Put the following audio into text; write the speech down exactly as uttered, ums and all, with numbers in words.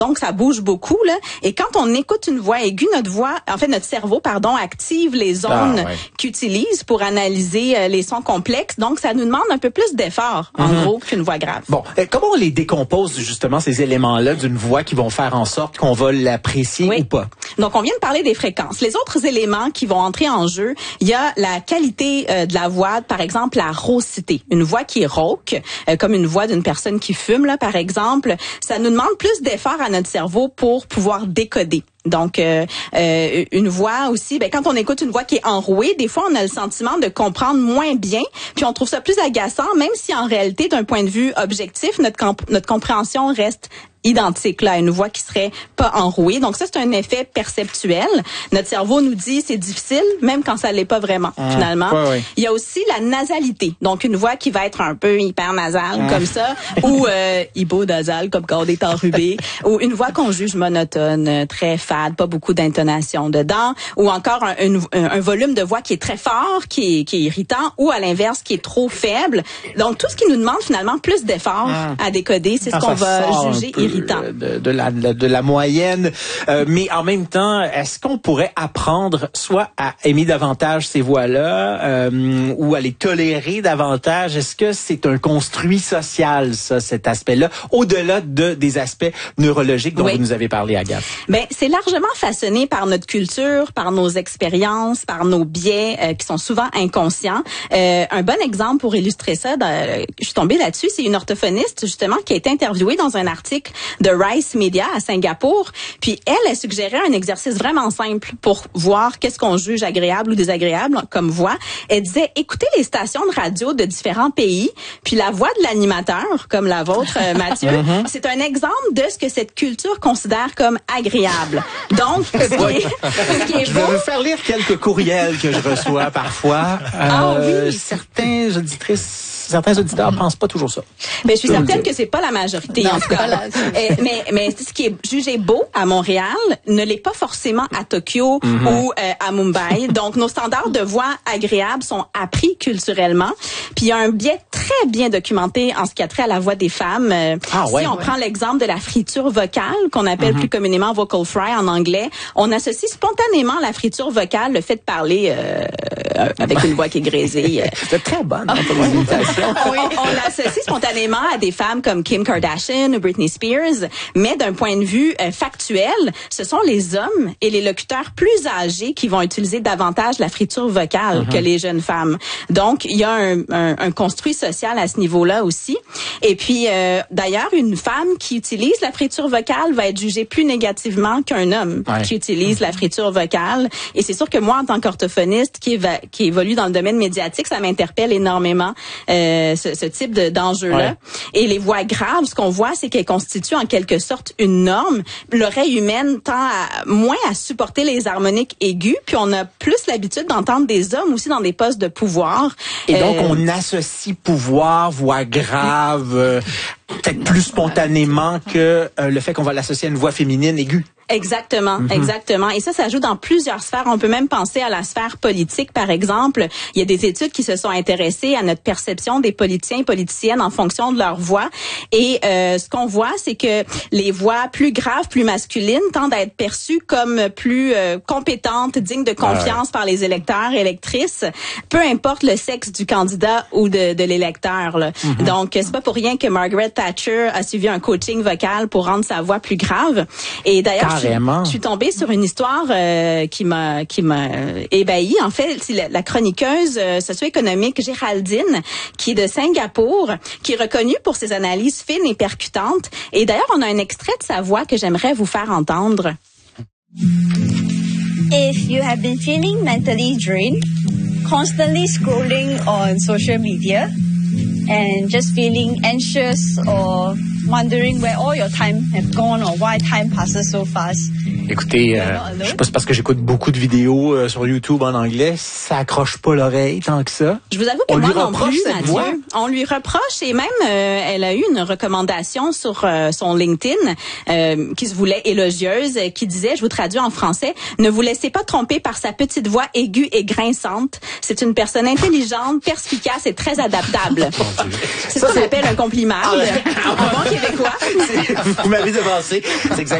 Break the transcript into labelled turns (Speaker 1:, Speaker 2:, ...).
Speaker 1: Donc, ça bouge beaucoup, là. Et quand on écoute une voix aiguë, notre voix, en fait, notre cerveau, pardon, active les zones ah, ouais. qu'il utilise pour analyser euh, les sons complexes. Donc, ça nous demande un peu plus d'effort, en mm-hmm. gros, qu'une voix grave.
Speaker 2: Bon, euh, comment on les décompose, justement, ces éléments-là d'une voix qui vont faire en sorte qu'on va l'apprécier oui. ou pas?
Speaker 1: Donc, on vient de parler des fréquences. Les autres éléments qui vont entrer en jeu, il y a la qualité euh, de la voix, par exemple, la raucité. Une voix qui est rauque, euh, comme une voix d'une personne qui fume, là, par exemple, ça nous demande plus d'effort à notre cerveau pour pouvoir décoder. Donc, euh, euh, une voix aussi, ben, quand on écoute une voix qui est enrouée, des fois, on a le sentiment de comprendre moins bien, puis on trouve ça plus agaçant, même si en réalité, d'un point de vue objectif, notre, comp- notre compréhension reste identique là, à une voix qui serait pas enrouée. Donc ça, c'est un effet perceptuel. Notre cerveau nous dit c'est difficile, même quand ça l'est pas vraiment, mmh, finalement. Ouais, ouais. Il y a aussi la nasalité. Donc une voix qui va être un peu hyper nasale, mmh. comme ça, ou euh, hyponasale, comme quand on est enrhumé, ou une voix qu'on juge monotone, très fade, pas beaucoup d'intonation dedans, ou encore un, un, un volume de voix qui est très fort, qui est, qui est irritant, ou à l'inverse, qui est trop faible. Donc tout ce qui nous demande finalement plus d'efforts mmh. à décoder, c'est ce qu'on va juger irritant.
Speaker 2: De, de, la, de la moyenne. Euh, mais en même temps, est-ce qu'on pourrait apprendre soit à aimer davantage ces voix-là euh, ou à les tolérer davantage? Est-ce que c'est un construit social, ça, cet aspect-là, au-delà de, des aspects neurologiques dont oui. vous nous avez parlé, Agathe?
Speaker 1: Ben, c'est largement façonné par notre culture, par nos expériences, par nos biais euh, qui sont souvent inconscients. Euh, un bon exemple pour illustrer ça, dans, je suis tombée là-dessus, c'est une orthophoniste, justement, qui a été interviewée dans un article de Rice Media à Singapour. Puis elle, elle suggérait un exercice vraiment simple pour voir qu'est-ce qu'on juge agréable ou désagréable comme voix. Elle disait, écoutez les stations de radio de différents pays, puis la voix de l'animateur, comme la vôtre, euh, Mathieu, mm-hmm. c'est un exemple de ce que cette culture considère comme agréable. Donc, ce qui est, ce qui est
Speaker 2: je
Speaker 1: beau...
Speaker 2: vais vous faire lire quelques courriels que je reçois parfois. Euh,
Speaker 1: ah oui.
Speaker 2: Certains auditrices Certains auditeurs ne pensent pas toujours ça.
Speaker 1: Mais je suis certaine que c'est pas la majorité, non, en tout cas. Là. euh, mais, mais ce qui est jugé beau à Montréal ne l'est pas forcément à Tokyo mm-hmm. ou euh, à Mumbai. Donc, nos standards de voix agréables sont appris culturellement. Puis, il y a un biais très bien documenté en ce qui a trait à la voix des femmes. Euh, ah, si ouais, on ouais. prend l'exemple de la friture vocale, qu'on appelle mm-hmm. plus communément vocal fry en anglais, on associe spontanément la friture vocale, le fait de parler euh, avec une voix qui est grésée.
Speaker 2: C'est très bonne hein, pour l'imitation.
Speaker 1: Oui, on l'associe spontanément à des femmes comme Kim Kardashian ou Britney Spears, mais d'un point de vue euh, factuel, ce sont les hommes et les locuteurs plus âgés qui vont utiliser davantage la friture vocale mm-hmm. que les jeunes femmes. Donc, il y a un, un, un construit social à ce niveau-là aussi. Et puis, euh, d'ailleurs, une femme qui utilise la friture vocale va être jugée plus négativement qu'un homme ouais. qui utilise mm-hmm. la friture vocale. Et c'est sûr que moi, en tant qu'orthophoniste qui, éva- qui évolue dans le domaine médiatique, ça m'interpelle énormément. Euh, Ce, ce type de, d'enjeu-là. Ouais. Et les voix graves, ce qu'on voit, c'est qu'elles constituent en quelque sorte une norme. L'oreille humaine tend à, moins à supporter les harmoniques aiguës, puis on a plus l'habitude d'entendre des hommes aussi dans des postes de pouvoir.
Speaker 2: Et donc, euh, on associe pouvoir, voix grave, euh, peut-être plus spontanément que euh, le fait qu'on va l'associer à une voix féminine aiguë.
Speaker 1: Exactement, mm-hmm. exactement. Et ça, ça joue dans plusieurs sphères. On peut même penser à la sphère politique, par exemple. Il y a des études qui se sont intéressées à notre perception des politiciens et politiciennes en fonction de leur voix. Et euh, ce qu'on voit, c'est que les voix plus graves, plus masculines, tendent à être perçues comme plus euh, compétentes, dignes de confiance ouais. par les électeurs et électrices, peu importe le sexe du candidat ou de, de l'électeur. Là. Mm-hmm. Donc, c'est pas pour rien que Margaret Thatcher a suivi un coaching vocal pour rendre sa voix plus grave. Et d'ailleurs, Je, je suis tombée sur une histoire euh, qui m'a qui m'a ébahie. En fait, c'est la, la chroniqueuse euh, socio-économique Géraldine, qui est de Singapour, qui est reconnue pour ses analyses fines et percutantes. Et d'ailleurs, on a un extrait de sa voix que j'aimerais vous faire entendre.
Speaker 3: If you have been feeling mentally drained, constantly scrolling on social media, and just feeling anxious or wondering where all your time have gone or why time passes so fast.
Speaker 2: Écoutez, euh, je sais pas, c'est parce que j'écoute beaucoup de vidéos euh, sur YouTube en anglais, ça accroche pas l'oreille tant que ça.
Speaker 1: Je vous avoue que
Speaker 2: on
Speaker 1: moi
Speaker 2: lui
Speaker 1: non plus,
Speaker 2: cette
Speaker 1: Mathieu.
Speaker 2: Voix?
Speaker 1: On lui reproche et même euh, elle a eu une recommandation sur euh, son LinkedIn euh, qui se voulait élogieuse, euh, qui disait, je vous traduis en français, ne vous laissez pas tromper par sa petite voix aiguë et grinçante. C'est une personne intelligente, perspicace et très adaptable. C'est ça, ce qu'on appelle un compliment. En bon québécois.
Speaker 2: Vous m'avez devancé. C'est exactement